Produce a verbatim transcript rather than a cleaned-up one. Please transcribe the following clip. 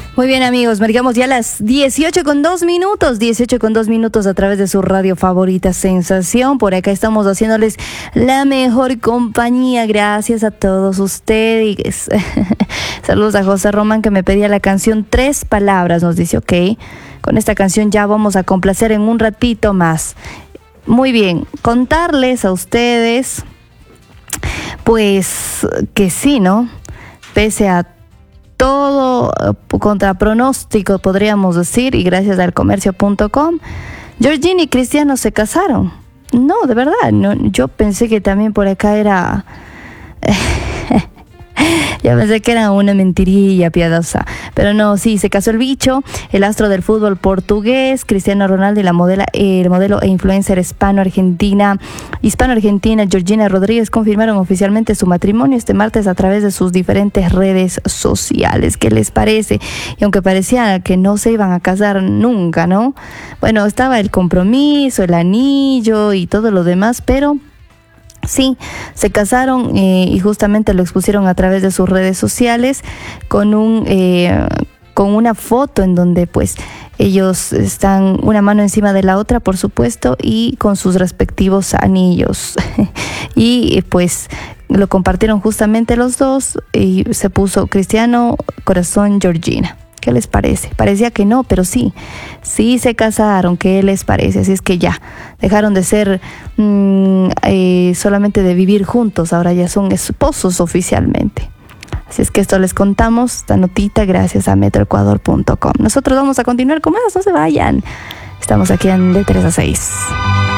Muy bien, amigos, marcamos ya las dieciocho con dos minutos, dieciocho con dos minutos a través de su radio favorita Sensación. Por acá estamos haciéndoles la mejor compañía, gracias a todos ustedes. Saludos a José Román, que me pedía la canción Tres Palabras, nos dice, ok, con esta canción ya vamos a complacer en un ratito más. Muy bien, contarles a ustedes, pues que sí, ¿no? Pese a todo contra pronóstico, podríamos decir, y gracias al comercio punto com, Georgina y Cristiano se casaron. No, de verdad, no, yo pensé que también por acá era... Yo pensé que era una mentirilla piadosa, pero no, sí, se casó el bicho, el astro del fútbol portugués, Cristiano Ronaldo, y la modela, el modelo e influencer hispano-argentina, hispano-argentina Georgina Rodríguez confirmaron oficialmente su matrimonio este martes a través de sus diferentes redes sociales. ¿Qué les parece? Y aunque parecía que no se iban a casar nunca, ¿no? Bueno, estaba el compromiso, el anillo y todo lo demás, pero... sí, se casaron eh, y justamente lo expusieron a través de sus redes sociales con un eh, con una foto en donde pues ellos están una mano encima de la otra, por supuesto, y con sus respectivos anillos. Y pues lo compartieron justamente los dos y se puso Cristiano, corazón, Georgina. ¿Qué les parece? Parecía que no, pero sí, sí se casaron. ¿Qué les parece? Así es que ya, dejaron de ser mmm, eh, solamente de vivir juntos, ahora ya son esposos oficialmente. Así es que esto les contamos, esta notita, gracias a metro ecuador punto com. Nosotros vamos a continuar con más, no se vayan. Estamos aquí en de tres a seis.